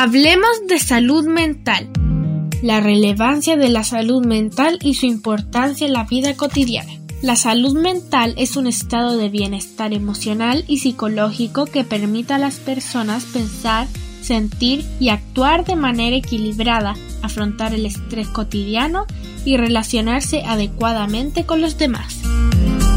Hablemos de salud mental. La relevancia de la salud mental y su importancia en la vida cotidiana. La salud mental es un estado de bienestar emocional y psicológico que permite a las personas pensar, sentir y actuar de manera equilibrada, afrontar el estrés cotidiano y relacionarse adecuadamente con los demás.